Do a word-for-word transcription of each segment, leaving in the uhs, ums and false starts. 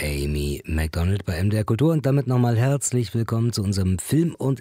Amy Macdonald bei M D R Kultur und damit nochmal herzlich willkommen zu unserem Film- und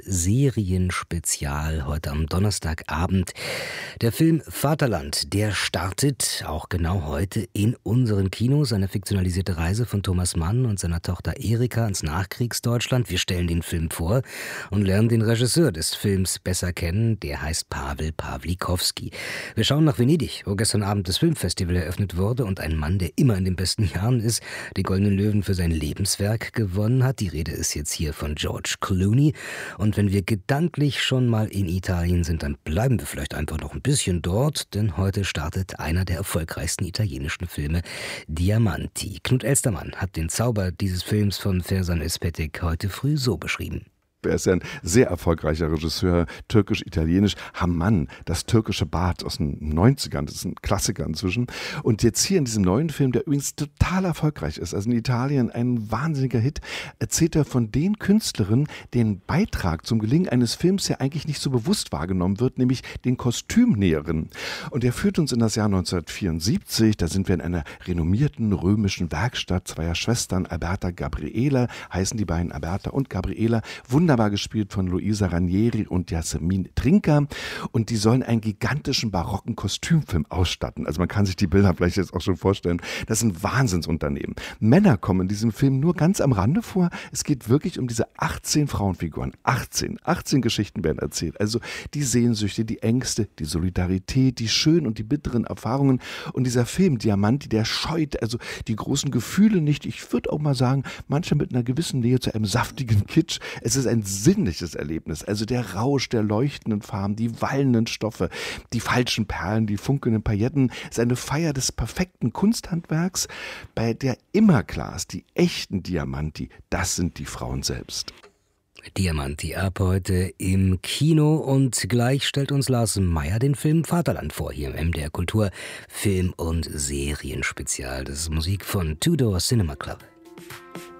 Serienspezial heute am Donnerstagabend. Der Film Vaterland, der startet auch genau heute in unseren Kinos. Eine fiktionalisierte Reise von Thomas Mann und seiner Tochter Erika ins Nachkriegsdeutschland. Wir stellen den Film vor und lernen den Regisseur des Films besser kennen. Der heißt Pawel Pawlikowski. Wir schauen nach Venedig, wo gestern Abend das Filmfestival eröffnet wurde und ein Mann, der immer in den besten Jahren ist, den Goldenen Löwen für sein Lebenswerk gewonnen hat. Die Rede ist jetzt hier von George Clooney. Und wenn wir gedanklich schon mal in Italien sind, dann bleiben wir vielleicht einfach noch ein bisschen dort, denn heute startet einer der erfolgreichsten italienischen Filme, Diamanti. Knut Elstermann hat den Zauber dieses Films von Ferzan Özpetek heute früh so beschrieben. Er ist ja ein sehr erfolgreicher Regisseur, türkisch-italienisch. Hamann, das türkische Bad aus den neunzigern, das ist ein Klassiker inzwischen. Und jetzt hier in diesem neuen Film, der übrigens total erfolgreich ist, also in Italien ein wahnsinniger Hit, erzählt er von den Künstlerinnen, deren Beitrag zum Gelingen eines Films ja eigentlich nicht so bewusst wahrgenommen wird, nämlich den Kostümnäherinnen. Und er führt uns in das Jahr neunzehnhundertvierundsiebzig, da sind wir in einer renommierten römischen Werkstatt zweier Schwestern, Alberta, Gabriela, heißen die beiden Alberta und Gabriela, wunderbar Wunderbar gespielt von Luisa Ranieri und Jasmin Trinker. Und die sollen einen gigantischen barocken Kostümfilm ausstatten. Also man kann sich die Bilder vielleicht jetzt auch schon vorstellen. Das ist ein Wahnsinnsunternehmen. Männer kommen in diesem Film nur ganz am Rande vor. Es geht wirklich um diese achtzehn Frauenfiguren. achtzehn. achtzehn Geschichten werden erzählt. Also die Sehnsüchte, die Ängste, die Solidarität, die schönen und die bitteren Erfahrungen. Und dieser Film, Diamanti, der scheut also die großen Gefühle nicht. Ich würde auch mal sagen, manche mit einer gewissen Nähe zu einem saftigen Kitsch. Es ist ein sinnliches Erlebnis, also der Rausch der leuchtenden Farben, die wallenden Stoffe, die falschen Perlen, die funkelnden Pailletten, ist eine Feier des perfekten Kunsthandwerks, bei der immer klar ist, die echten Diamanti, das sind die Frauen selbst. Diamanti ab heute im Kino und gleich stellt uns Lars Meyer den Film Vaterland vor, hier im M D R Kultur Film- und Serienspezial. Das ist Musik von Two Door Cinema Club.